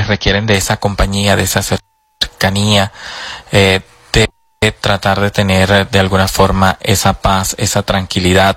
requieren de esa compañía, de esa cercanía, de tratar de tener de alguna forma esa paz, esa tranquilidad,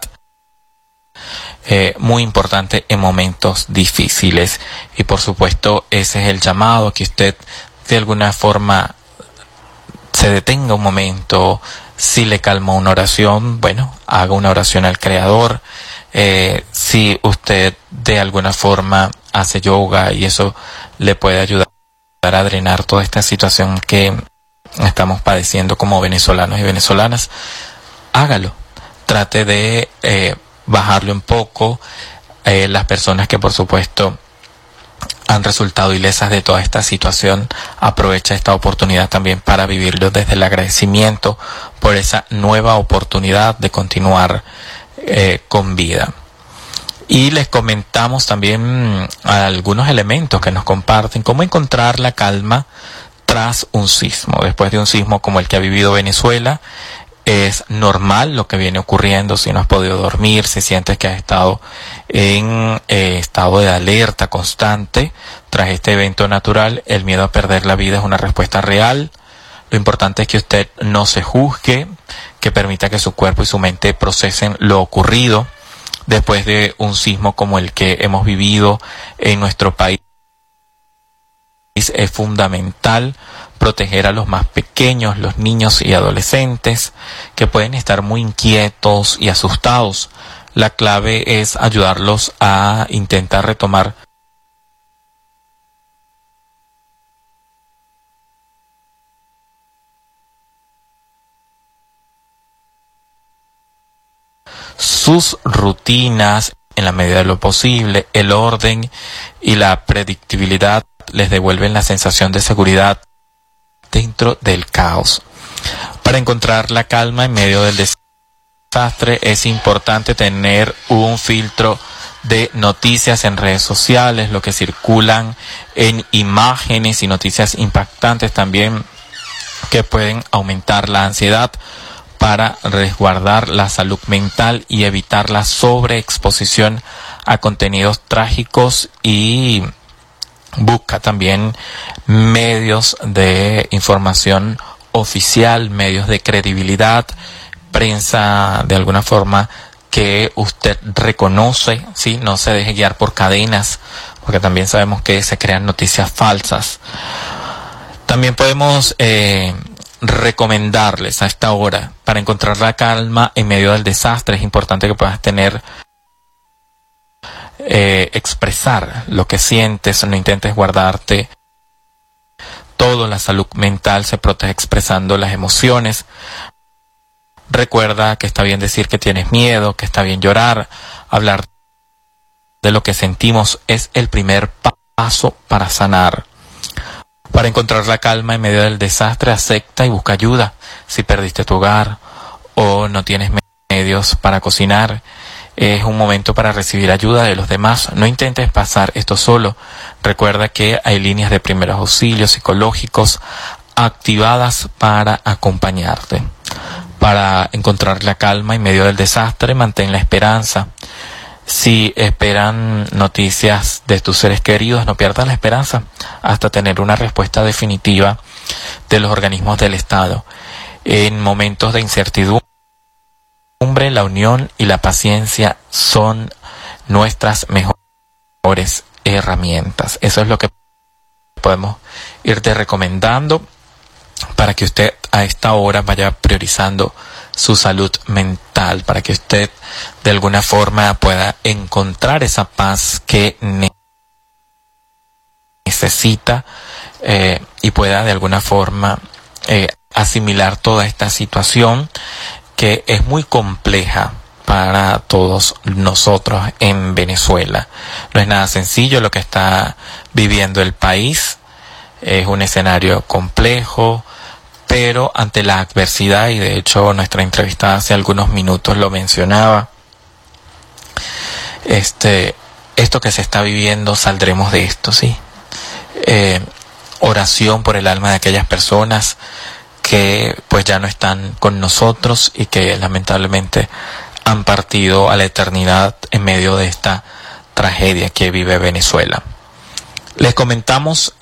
muy importante en momentos difíciles. Y por supuesto ese es el llamado, que usted de alguna forma se detenga un momento. Si le calma una oración, bueno, haga una oración al Creador. Si usted de alguna forma hace yoga y eso le puede ayudar a drenar toda esta situación que estamos padeciendo como venezolanos y venezolanas, hágalo. Trate de bajarle un poco. Las personas que por supuesto han resultado ilesas de toda esta situación, aprovecha esta oportunidad también para vivirlo desde el agradecimiento por esa nueva oportunidad de continuar con vida. Y les comentamos también algunos elementos que nos comparten, cómo encontrar la calma tras un sismo. Después de un sismo como el que ha vivido Venezuela, es normal lo que viene ocurriendo. Si no has podido dormir, si sientes que has estado en estado de alerta constante tras este evento natural, el miedo a perder la vida es una respuesta real. Lo importante es que usted no se juzgue, que permita que su cuerpo y su mente procesen lo ocurrido. Después de un sismo como el que hemos vivido en nuestro país, es fundamental proteger a los más pequeños, los niños y adolescentes, que pueden estar muy inquietos y asustados. La clave es ayudarlos a intentar retomar sus rutinas en la medida de lo posible. El orden y la predictibilidad les devuelven la sensación de seguridad dentro del caos. Para encontrar la calma en medio del desastre es importante tener un filtro de noticias en redes sociales, lo que circulan en imágenes y noticias impactantes también que pueden aumentar la ansiedad, para resguardar la salud mental y evitar la sobreexposición a contenidos trágicos. Y busca también medios de información oficial, medios de credibilidad, prensa de alguna forma que usted reconoce, ¿sí? No se deje guiar por cadenas, porque también sabemos que se crean noticias falsas. También podemos recomendarles a esta hora, para encontrar la calma en medio del desastre, es importante que puedas expresar lo que sientes, no intentes guardarte todo. La salud mental se protege expresando las emociones. Recuerda que está bien decir que tienes miedo, que está bien llorar. Hablar de lo que sentimos es el primer paso para sanar. Para encontrar la calma en medio del desastre, acepta y busca ayuda. Si perdiste tu hogar o no tienes medios para cocinar, es un momento para recibir ayuda de los demás. No intentes pasar esto solo. Recuerda que hay líneas de primeros auxilios psicológicos activadas para acompañarte. Para encontrar la calma en medio del desastre, mantén la esperanza. Si esperan noticias de tus seres queridos, no pierdas la esperanza hasta tener una respuesta definitiva de los organismos del Estado. En momentos de incertidumbre, la unión y la paciencia son nuestras mejores herramientas. Eso es lo que podemos irte recomendando para que usted a esta hora vaya priorizando su salud mental, para que usted de alguna forma pueda encontrar esa paz que necesita y pueda de alguna forma asimilar toda esta situación que es muy compleja para todos nosotros en Venezuela. No es nada sencillo lo que está viviendo el país, es un escenario complejo, pero ante la adversidad, y de hecho nuestra entrevistada hace algunos minutos lo mencionaba, esto que se está viviendo, saldremos de esto, ¿sí? Oración por el alma de aquellas personas que pues ya no están con nosotros y que lamentablemente han partido a la eternidad en medio de esta tragedia que vive Venezuela. Les comentamos